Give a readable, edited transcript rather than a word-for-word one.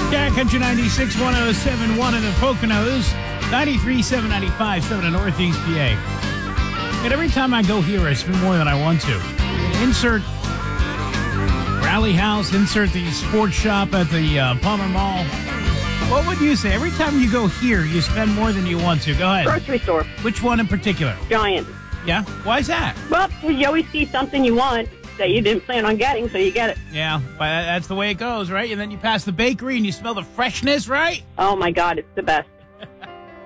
Yeah, Country 96, 107.1 in the Poconos, 93.7, 95.7 in Northeast PA. And every time I go here, I spend more than I want to. Insert Rally House, insert the sports shop at the Palmer Mall. What would you say? Every time you go here, you spend more than you want to. Go ahead. Grocery store. Which one in particular? Giant. Yeah? Why is that? Well, you always see something you want that you didn't plan on getting, so you get it. Yeah, but that's the way it goes, right? And then you pass the bakery and you smell the freshness, right? Oh, my God, it's the best.